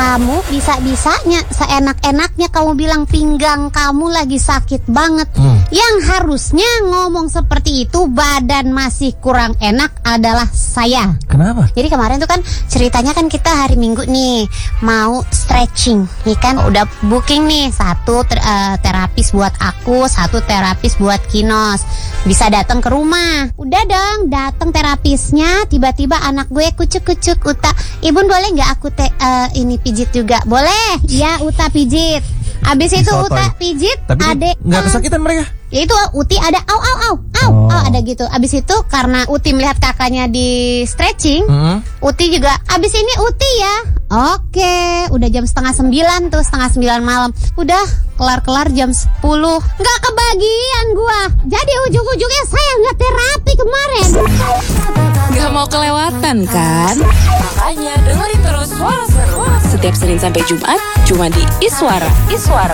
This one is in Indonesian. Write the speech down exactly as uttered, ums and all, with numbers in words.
Kamu bisa-bisanya, seenak-enaknya kamu bilang pinggang kamu lagi sakit banget. hmm. Yang harusnya ngomong seperti itu, badan masih kurang enak, adalah saya. Kenapa? Jadi kemarin tuh kan ceritanya kan kita hari Minggu nih mau stretching, nih kan udah booking nih satu ter, uh, terapis buat aku, satu terapis buat Kinos. Bisa datang ke rumah. Udah dong, datang terapisnya, tiba-tiba anak gue kucuk-kucuk, Uta, Ibun boleh nggak aku te, uh, ini pijit juga? Boleh. Ya, Uta pijit. Abis itu Disotoy. Uta pijit, tapi adek nggak uh, kesakitan mereka? ya itu Uti ada au au au au, Oh. au ada gitu. Abis itu karena Uti melihat kakaknya di stretching, Mm-hmm. Uti juga abis ini Uti ya. Oke, udah jam setengah sembilan tuh, setengah sembilan malam. Udah kelar-kelar jam sepuluh. Nggak kebagian gua. Jadi ujung-ujungnya saya nggak terapi kemarin. Gak mau kelewatan kan? Makanya dengerin terus Suara Seru setiap Senin sampai Jumat cuma di Iswara. Iswara.